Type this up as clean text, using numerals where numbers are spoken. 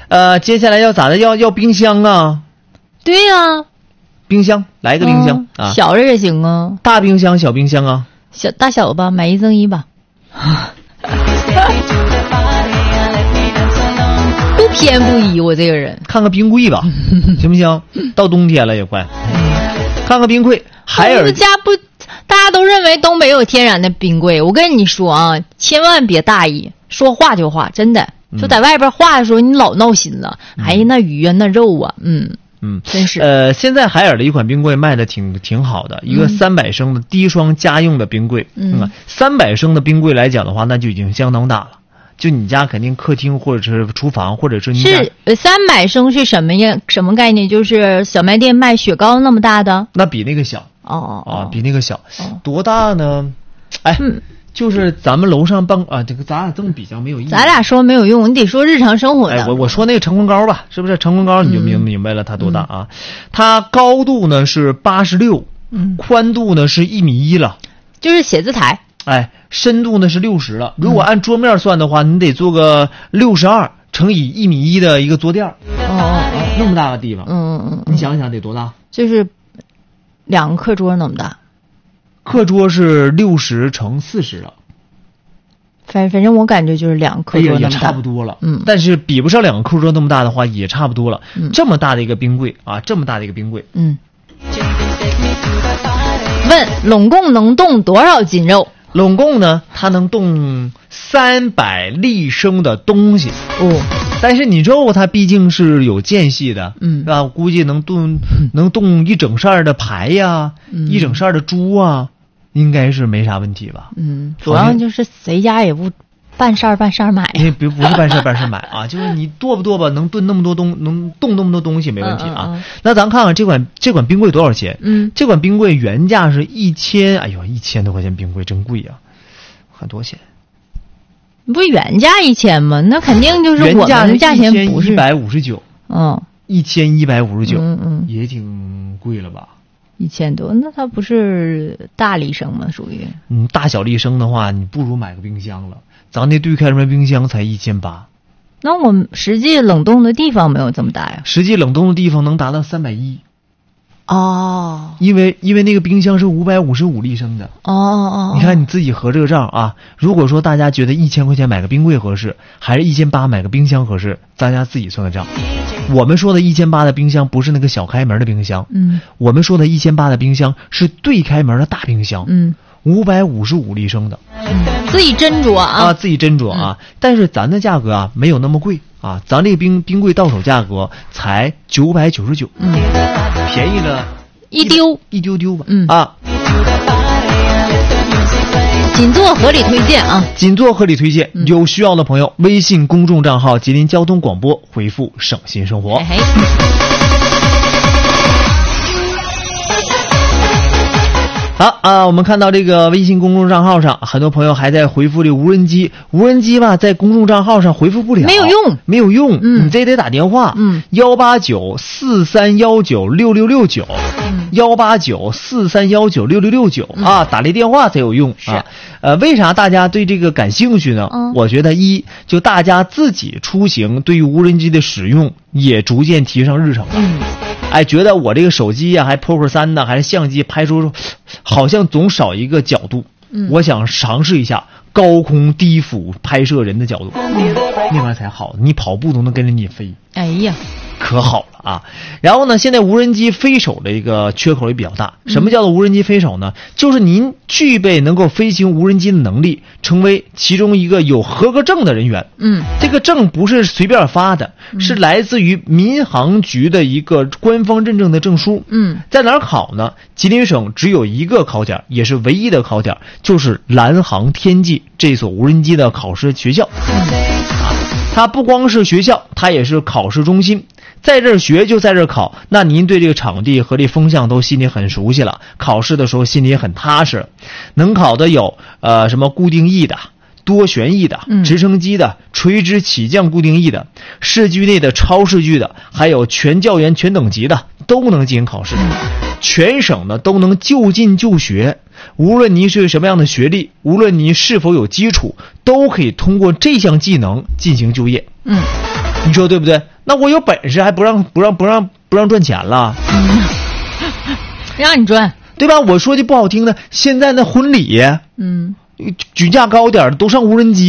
接下来要咋的？要冰箱啊？ 对呀、 冰箱来一个冰箱、啊， 小的也行啊， 大冰箱、小冰箱啊， 大小吧，买1赠1吧。不偏不倚，我这个人。 看个冰柜吧，行不行？到冬天了也快。看个冰柜，海尔家不，大家都认为东北有天然的冰柜。我跟你说啊，千万别大意，说化就化，真的。就在外边化的时候，你老闹心了。哎呀，那鱼啊，那肉啊，真是。 现在海尔的一款冰柜卖的挺好的，一个300升的低霜家用的冰柜。300升的冰柜来讲的话，那就已经相当大了。就你家肯定客厅或者是厨房，或者是你家是300升是什么概念？就是小卖店卖雪糕那么大的？ 那比那个小。比那个小。多大呢？哎。就是咱们楼上办这个咱俩这么比较没有意义。 咱俩说没有用，你得说日常生活的。 哎，我说那个成昆高吧，是不是成昆高你就明白了它多大啊？它高度呢是86，宽度呢是1.1米了， 就是写字台。 哎，深度呢是60了。如果按桌面算的话，你得做个62乘以1.1米的一个桌垫。那么大个地方，你想想得多大？ 就是2个课桌那么大。 课桌是60乘40了， 反正我感觉就是2个课桌那么大， 也差不多了。但是比不上2个课桌那么大的话，也差不多了。这么大的一个冰柜啊，这么大的一个冰柜。 问拢共能冻多少斤肉？ 拢共呢，它能冻300立升的东西。但是你肉它毕竟是有间隙的，是吧？我估计能冻一整扇的排呀，一整扇的猪啊，应该是没啥问题吧？ 主要就是谁家也不半扇买。 不是半扇买啊，就是你剁吧能炖那么多能冻那么多东西没问题啊。那咱看看这款冰柜多少钱？这款冰柜原价是1000多块钱，冰柜真贵啊，看多少钱？ 不是原价1000吗？那肯定就是我们的价钱不是 1159。1159，也挺贵了吧 ？1000多，那它不是大立升吗？属于大小立升的话，你不如买个冰箱了。咱那对开门冰箱才1800。 那我们实际冷冻的地方没有这么大呀？ 实际冷冻的地方能达到310。因为那个冰箱是555立升的。你看你自己合这个账啊。如果说大家觉得1000块钱买个冰柜合适，还是1800买个冰箱合适，大家自己算个账。我们说的1800的冰箱不是那个小开门的冰箱，我们说的1800的冰箱是对开门的大冰箱，555立升的。 自己斟酌啊， 自己斟酌啊。但是咱的价格啊没有那么贵啊，咱这个冰柜到手价格才999，便宜了一丢吧。 仅做合理推荐啊， 仅做合理推荐。有需要的朋友，微信公众账号吉林交通广播回复省心生活。好我们看到这个微信公众账号上，很多朋友还在回复这个无人机吧，在公众账号上回复不了，没有用。你这得打电话，18943196669，18943196669啊，打这电话才有用啊。为啥大家对这个感兴趣呢？我觉得就大家自己出行对于无人机的使用也逐渐提上日程了。觉得我这个手机还 Poco 3呢，还是相机拍出好像总少一个角度。我想尝试一下高空低俯拍摄人的角度，那玩意才好，你跑步都能跟着你飞。 哎呀， 可好了啊！然后呢，现在无人机飞手的一个缺口也比较大。什么叫做无人机飞手呢？就是您具备能够飞行无人机的能力，成为其中一个有合格证的人员。这个证不是随便发的，是来自于民航局的一个官方认证的证书。在哪儿考呢？吉林省只有一个考点，也是唯一的考点，就是蓝航天际这所无人机的考试学校。它不光是学校，它也是考试中心。在这儿学就在这儿考，那您对这个场地和这风向都心里很熟悉了，考试的时候心里也很踏实。能考的有什么固定翼的、多旋翼的、直升机的、垂直起降固定翼的、市区内的、超市区的，还有全教员全等级的都能进行考试。全省呢都能就近就学，无论你是什么样的学历，无论你是否有基础，都可以通过这项技能进行就业。 你说对不对？那我有本事还不让赚钱了？ 让你赚， 对吧？我说句不好听的，现在那婚礼， 嗯， 均价高点都上无人机。